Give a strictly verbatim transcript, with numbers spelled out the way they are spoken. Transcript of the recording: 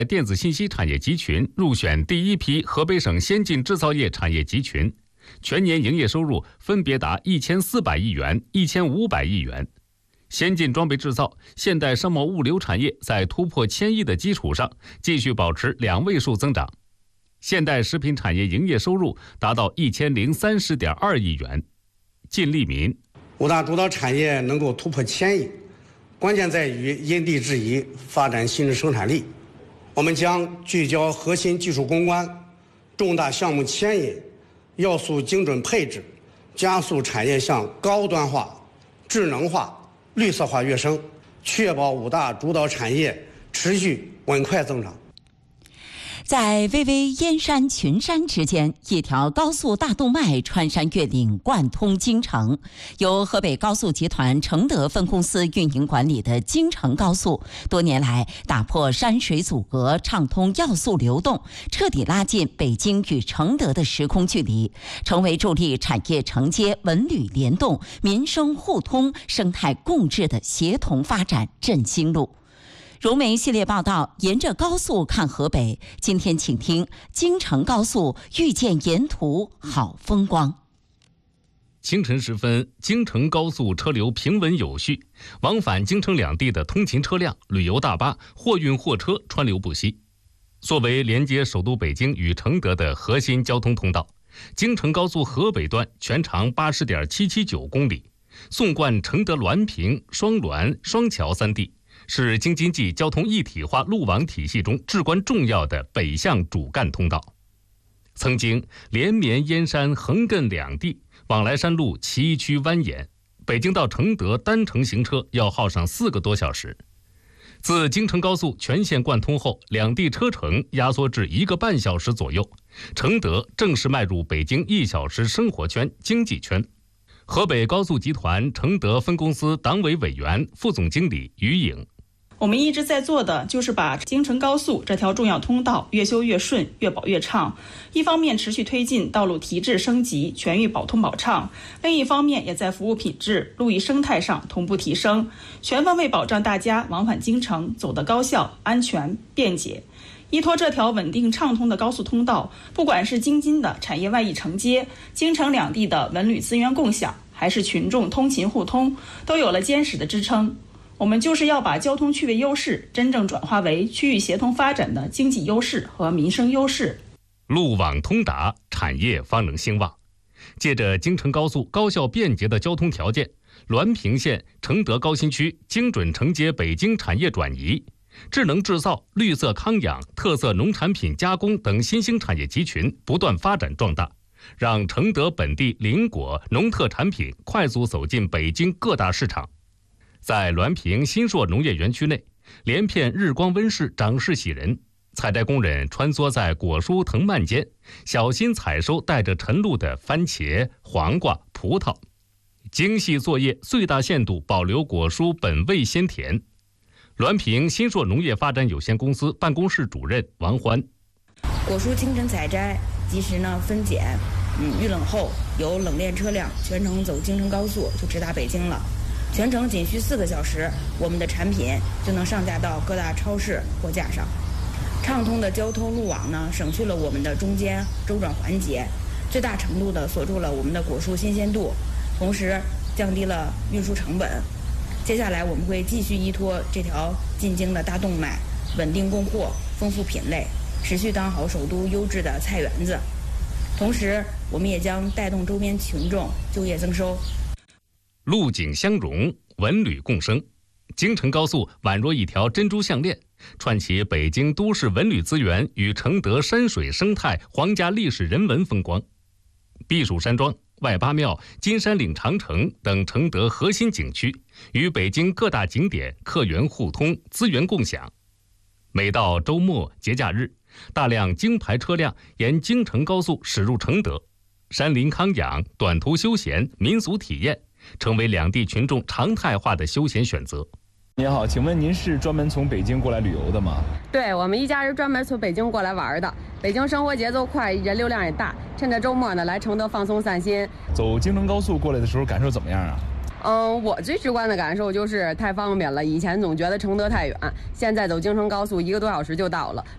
电子信息产业集群入选第一批河北省先进制造业产业集群，全年营业收入分别达一千四百亿元、一千五百亿元。先进装备制造、现代商贸物流产业在突破千亿的基础上，继续保持两位数增长。现代食品产业营业收入达到一千零三十点二亿元。靳利民， 五大主导产业能够突破千亿，关键在于因地制宜发展新质生产力。我们将聚焦核心技术攻关、重大项目牵引、要素精准配置，加速产业向高端化、智能化、绿色化跃升，确保五大主导产业持续稳快增长。 在巍巍燕山群山之间，一条高速大动脉穿山越岭，贯通京城。由河北高速集团承德分公司运营管理的京承高速，多年来打破山水阻隔，畅通要素流动，彻底拉近北京与承德的时空距离，成为助力产业承接、文旅联动、民生互通、生态共治的协同发展振兴路。融媒系列报道，沿着高速看河北。今天请听京承高速遇见沿途好风光。 清晨时分，京承高速车流平稳有序，往返京承两地的通勤车辆、旅游大巴、货运货车川流不息。作为连接首都北京与承德的核心交通通道，京承高速河北段全长八十点七七九公里，纵贯承德滦平、双滦、双桥三地，是京津冀交通一体化路网体系中至关重要的北向主干通道。曾经连绵燕山横亘两地，往来山路崎岖蜿蜒，北京到承德单程行车要耗上四个多小时。自京承高速全线贯通后，两地车程压缩至一个半小时左右，承德正式迈入北京一小时生活圈、经济圈。河北高速集团承德分公司党委委员、副总经理于颖， 我们一直在做的就是把京承高速这条重要通道越修越顺、越保越畅。一方面持续推进道路提质升级、全域保通保畅，另一方面也在服务品质、路域生态上同步提升，全方位保障大家往返京承走得高效、安全、便捷。依托这条稳定畅通的高速通道，不管是京津的产业外溢承接、京承两地的文旅资源共享，还是群众通勤互通，都有了坚实的支撑。我们就是要把交通区位优势真正转化为区域协同发展的经济优势和民生优势。 路网通达，产业方能兴旺。借着京承高速高效便捷的交通条件，滦平县承德高新区精准承接北京产业转移，智能制造、绿色康养、特色农产品加工等新兴产业集群不断发展壮大，让承德本地林果、农特产品快速走进北京各大市场。在滦平新硕农业园区内，连片日光温室长势喜人，采摘工人穿梭在果蔬藤蔓间，小心采收带着晨露的番茄、黄瓜、葡萄，精细作业最大限度保留果蔬本味鲜甜。滦平新硕农业发展有限公司办公室主任王欢， 果蔬清晨采摘，及时呢分拣，嗯，预冷后由冷链车辆全程走京承高速就直达北京了。全程仅需四个小时，我们的产品就能上架到各大超市货架上。畅通的交通路网呢，省去了我们的中间周转环节，最大程度的锁住了我们的果蔬新鲜度，同时降低了运输成本。接下来我们会继续依托这条进京的大动脉，稳定供货，丰富品类，持续当好首都优质的菜园子。同时，我们也将带动周边群众就业增收。 路景相融，文旅共生。京承高速宛若一条珍珠项链，串起北京都市文旅资源与承德山水生态、皇家历史人文风光。避暑山庄、外八庙、金山岭长城等承德核心景区与北京各大景点客源互通、资源共享。每到周末、节假日，大量京牌车辆沿京承高速驶入承德，山林康养、短途休闲、民俗体验成为两地群众常态化的休闲选择。 您好，请问您是专门从北京过来旅游的吗？ 对，我们一家人专门从北京过来玩的。北京生活节奏快，人流量也大，趁着周末呢来承德放松散心。 走京承高速过来的时候感受怎么样啊？ 嗯，我最直观的感受就是太方便了。以前总觉得承德太远，现在走京承高速一个多小时就到了。